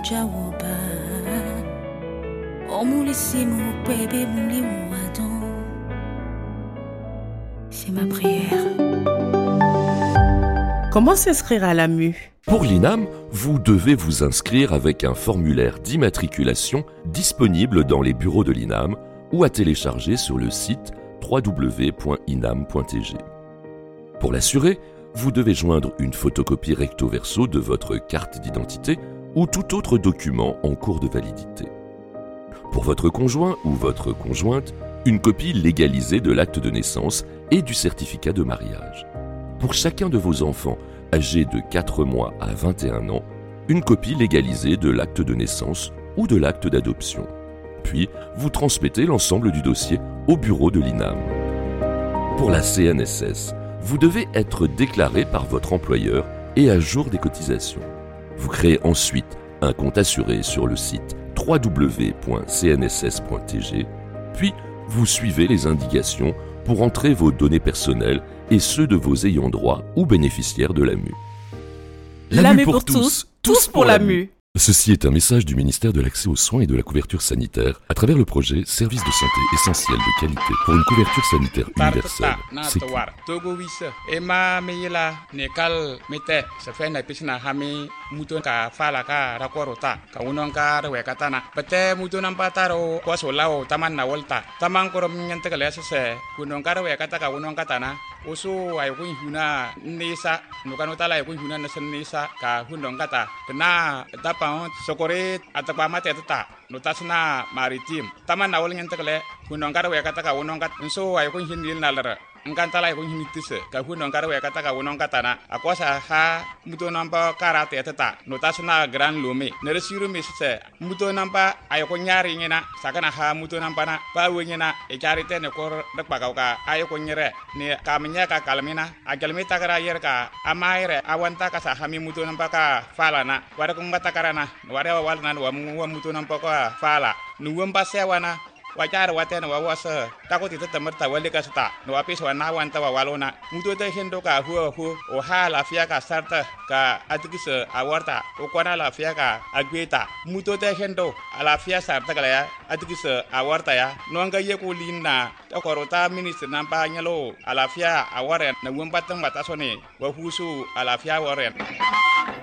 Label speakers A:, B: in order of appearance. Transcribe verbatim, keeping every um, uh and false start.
A: jawoba. Omulisimu bébé mouli ouadon. C'est ma prière.
B: Comment s'inscrire à l'A M U ?
C: Pour l'I N A M, vous devez vous inscrire avec un formulaire d'immatriculation disponible dans les bureaux de l'I N A M ou à télécharger sur le site w w w point inam point t g. Pour l'assurer, vous devez joindre une photocopie recto verso de votre carte d'identité ou tout autre document en cours de validité. Pour votre conjoint ou votre conjointe, une copie légalisée de l'acte de naissance et du certificat de mariage. Pour chacun de vos enfants âgés de quatre mois à vingt et un ans, une copie légalisée de l'acte de naissance ou de l'acte d'adoption. Puis, vous transmettez l'ensemble du dossier au bureau de l'I N A M. Pour la C N S S, vous devez être déclaré par votre employeur et à jour des cotisations. Vous créez ensuite un compte assuré sur le site w w w point c n s s point t g, puis vous suivez les indications pour entrer vos données personnelles et ceux de vos ayants droit ou bénéficiaires de l'A M U.
B: L'A M U pour tous, tous pour l'A M U.
C: Ceci est un message du ministère de l'Accès aux soins et de la couverture sanitaire à travers le projet Service de santé essentiel de qualité pour une couverture sanitaire universelle. C'est
D: Oso ay kun huna nesa nukano tala ay kun huna nesa ka hundong kata na tapang sokore atapa mate tata notasna maritim taman nawol nyentekle hundong kara we kata ka wonong kat so ay kun hindi nalara ngkan tala ay kun hindi tise ka hundong kara we kata ka wonong kata na akwasa ha muto nampa karate tata notasna gran lume neresiru misse muto nampa ay kun nyari ngena sakana ha muto nampa na pa wenyena e charite ne kor dakpa ka ay kun nyere ne kamnya ka kalmina agalmi takara yer ka amaire awanta ka sa hami muto nampa ka fala na wara kun batakarana wara wal nan wa mu muto nampa ka fala nuwam pasewana wajar watena wa wasa takoti tatamarta wale ka sta no apis wana wanta wa walona muto te hendo ka hu hu o ha la fia ka sarta ka atikisa awarta o kwana la fia ka agweta muto te hendo ala fia sarta ka ya atikisa awarta ya no anga ye ko linna ta korota minister nampa nyalo ala fia aware na wumbatang batasone wa husu ala fia waren